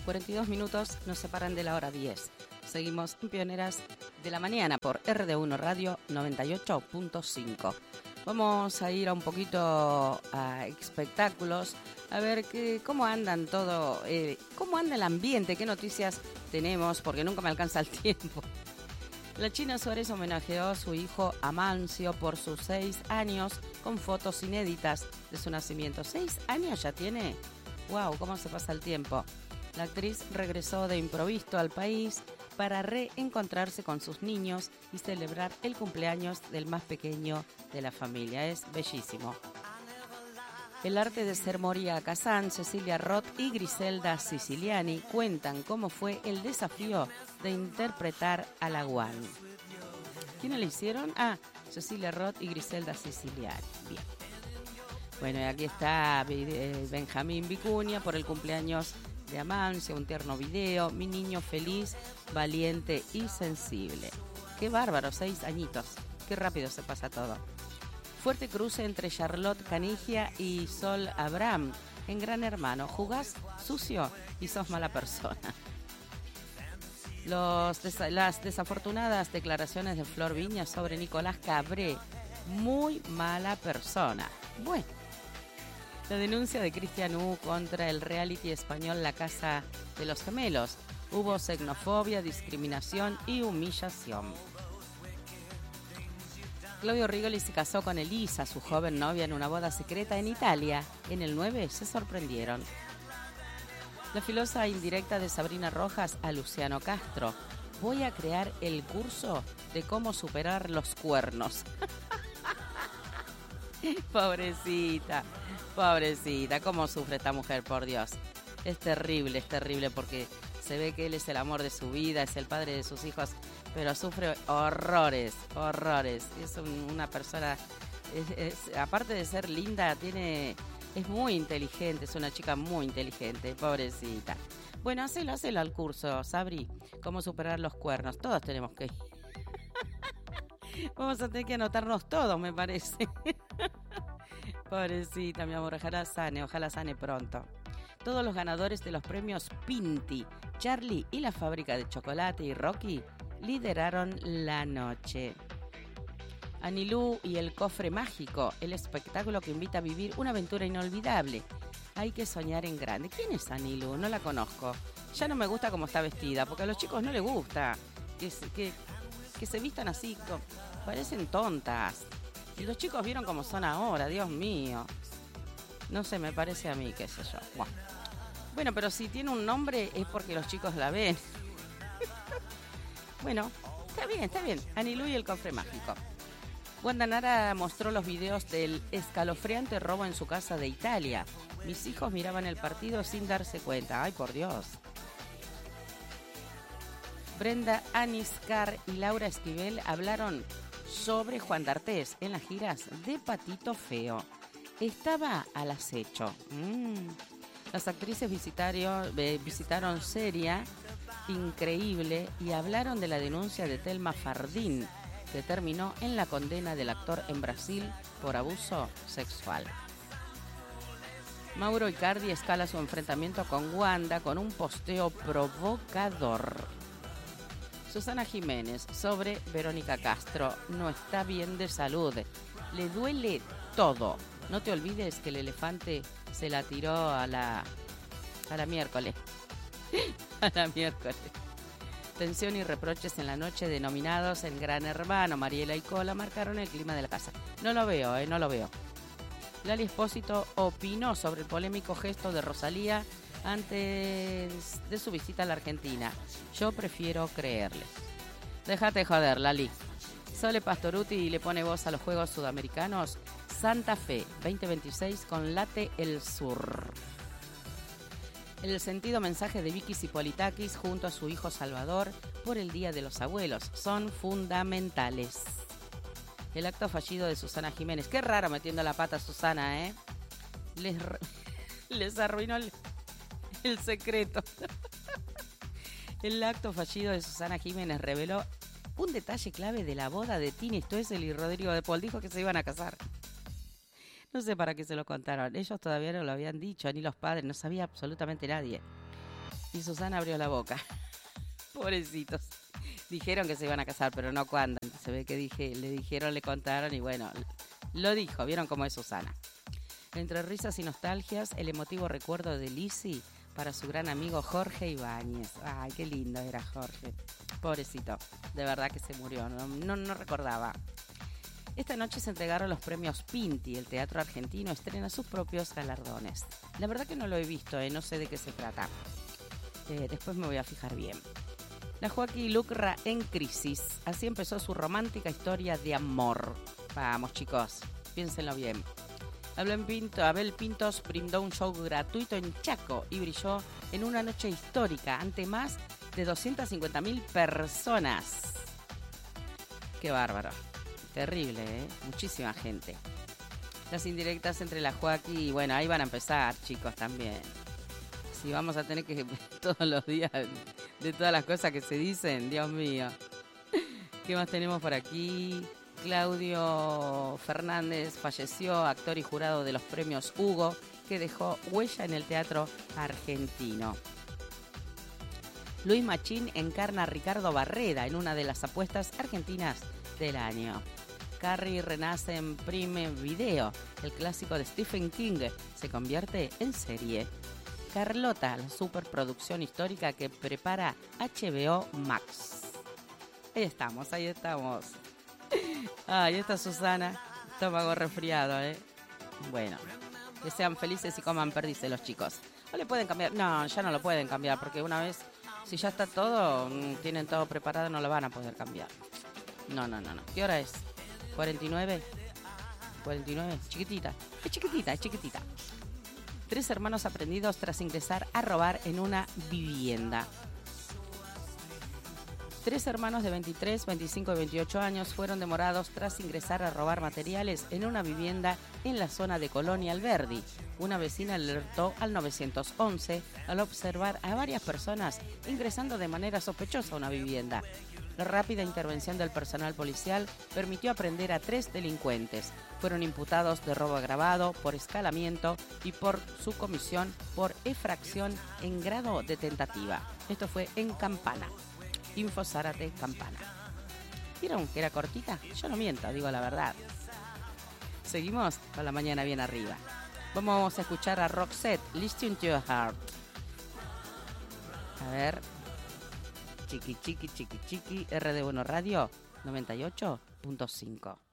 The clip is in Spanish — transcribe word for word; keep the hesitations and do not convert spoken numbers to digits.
cuarenta y dos minutos nos separan de la hora diez. Seguimos en Pioneras de la Mañana por R D uno Radio noventa y ocho punto cinco. Vamos a ir a un poquito a espectáculos, a ver qué, cómo andan todo, eh, cómo anda el ambiente, qué noticias tenemos, porque nunca me alcanza el tiempo. La China Suárez homenajeó a su hijo Amancio por sus seis años con fotos inéditas de su nacimiento. ¿Seis años ya tiene? ¡Wow! ¿Cómo se pasa el tiempo? La actriz regresó de improviso al país para reencontrarse con sus niños y celebrar el cumpleaños del más pequeño de la familia. Es bellísimo. El arte de ser Moria Kazan, Cecilia Roth y Griselda Siciliani cuentan cómo fue el desafío de interpretar a la Guan. ¿Quiénes le hicieron? Ah, Cecilia Roth y Griselda Siciliani. Bien. Bueno, y aquí está Benjamín Vicuña por el cumpleaños de Amancio, un tierno video. Mi niño feliz, valiente y sensible. Qué bárbaro, seis añitos. Qué rápido se pasa todo. Fuerte cruce entre Charlotte Canigia y Sol Abraham en Gran Hermano. Jugás sucio y sos mala persona. Los desa- las desafortunadas declaraciones de Flor Viña sobre Nicolás Cabré. Muy mala persona. Bueno. La denuncia de Cristian U contra el reality español La Casa de los Gemelos. Hubo xenofobia, discriminación y humillación. Claudio Rigoli se casó con Elisa, su joven novia, en una boda secreta en Italia. En el nueve se sorprendieron. La filosa indirecta de Sabrina Rojas a Luciano Castro. Voy a crear el curso de cómo superar los cuernos. Pobrecita, pobrecita, cómo sufre esta mujer, por Dios. Es terrible, es terrible porque se ve que él es el amor de su vida, es el padre de sus hijos, pero sufre horrores, horrores. Es un, una persona, es, es, aparte de ser linda, tiene, es muy inteligente, es una chica muy inteligente, pobrecita. Bueno, hacelo, hacelo al curso, Sabri, cómo superar los cuernos. Todos tenemos que ir. Vamos a tener que anotarnos todos, me parece. Pobrecita, mi amor, ojalá sane, ojalá sane pronto. Todos los ganadores de los premios Pinti, Charlie y la fábrica de chocolate y Rocky lideraron la noche. Anilú y el cofre mágico, el espectáculo que invita a vivir una aventura inolvidable. Hay que soñar en grande. ¿Quién es Anilú? No la conozco. Ya no me gusta cómo está vestida, porque a los chicos no les gusta que se, que, que se vistan así, parecen tontas. Y los chicos vieron cómo son ahora, Dios mío. No sé, me parece a mí, qué sé yo. Bueno, bueno, pero si tiene un nombre es porque los chicos la ven. Bueno, está bien, está bien. Anilú y el cofre mágico. Wanda Nara mostró los videos del escalofriante robo en su casa de Italia. Mis hijos miraban el partido sin darse cuenta. Ay, por Dios. Brenda Aniscar y Laura Esquivel hablaron sobre Juan D'Artés en las giras de Patito Feo. Estaba al acecho. Mm. Las actrices visitaron, eh, visitaron Seria, Increíble, y hablaron de la denuncia de Thelma Fardín, que terminó en la condena del actor en Brasil por abuso sexual. Mauro Icardi escala su enfrentamiento con Wanda con un posteo provocador. Susana Jiménez sobre Verónica Castro. No está bien de salud. Le duele todo. No te olvides que el elefante se la tiró a la, a la miércoles. A la miércoles. Tensión y reproches en la noche de nominados en Gran Hermano. Mariela y Cola marcaron el clima de la casa. No lo veo, eh, no lo veo. Lali Espósito opinó sobre el polémico gesto de Rosalía antes de su visita a la Argentina. Yo prefiero creerle. Déjate joder, Lali. Sole Pastoruti le pone voz a los Juegos Sudamericanos Santa Fe veinte veintiséis con Late el Sur. El sentido mensaje de Vicky Zipolitakis junto a su hijo Salvador por el Día de los Abuelos son fundamentales. El acto fallido de Susana Jiménez. Qué raro metiendo la pata a Susana, ¿eh? Les, les arruinó el, el secreto. El acto fallido de Susana Jiménez reveló un detalle clave de la boda de Tini Stoessel y Rodrigo de Paul. Dijo que se iban a casar. No sé para qué se lo contaron. Ellos todavía no lo habían dicho, ni los padres. No sabía absolutamente nadie. Y Susana abrió la boca. Pobrecitos. Dijeron que se iban a casar, pero no cuándo. Se ve que dije, le dijeron, le contaron y bueno, lo dijo. ¿Vieron cómo es Susana? Entre risas y nostalgias, el emotivo recuerdo de Lizzy para su gran amigo Jorge Ibáñez. Ay, qué lindo era Jorge. Pobrecito. De verdad que se murió. No, no, no recordaba. Esta noche se entregaron los premios Pinti. El teatro argentino estrena sus propios galardones. La verdad que no lo he visto, eh, no sé de qué se trata. Eh, después me voy a fijar bien. La Joaquí Lucra en crisis. Así empezó su romántica historia de amor. Vamos, chicos, piénsenlo bien. Abel, Pinto, Abel Pintos brindó un show gratuito en Chaco y brilló en una noche histórica ante más de doscientas cincuenta mil personas. Qué bárbaro. Terrible, ¿eh? Muchísima gente. Las indirectas entre la Joaquí y bueno, ahí van a empezar, chicos, también. Si vamos a tener que todos los días de todas las cosas que se dicen, Dios mío. ¿Qué más tenemos por aquí? Claudio Fernández falleció, actor y jurado de los premios Hugo, que dejó huella en el teatro argentino. Luis Machín encarna a Ricardo Barreda en una de las apuestas argentinas del año. Carrie renace en Prime Video. El clásico de Stephen King se convierte en serie. Carlota, la superproducción histórica que prepara H B O Max. Ahí estamos, ahí estamos. Ahí está Susana, estómago resfriado, ¿eh? Bueno, que sean felices y coman perdices los chicos. ¿O le pueden cambiar? No, ya no lo pueden cambiar, porque una vez, si ya está todo, tienen todo preparado, no lo van a poder cambiar. No, no, no, no. ¿Qué hora es? ¿cuarenta y nueve? ¿cuarenta y nueve? Chiquitita, es chiquitita, es chiquitita. Tres hermanos aprendidos tras ingresar a robar en una vivienda. Tres hermanos de veintitrés, veinticinco y veintiocho años fueron demorados tras ingresar a robar materiales en una vivienda en la zona de Colonia Alberdi. Una vecina alertó al nueve once al observar a varias personas ingresando de manera sospechosa a una vivienda. La rápida intervención del personal policial permitió aprender a tres delincuentes. Fueron imputados de robo agravado, por escalamiento y por su comisión por efracción en grado de tentativa. Esto fue en Campana. Info Zárate, Campana. ¿Vieron que era cortita? Yo no miento, digo la verdad. Seguimos con la mañana bien arriba. Vamos a escuchar a Roxette, Listen to Your Heart. A ver. Chiqui, chiqui, chiqui, chiqui. R D uno Radio noventa y ocho punto cinco.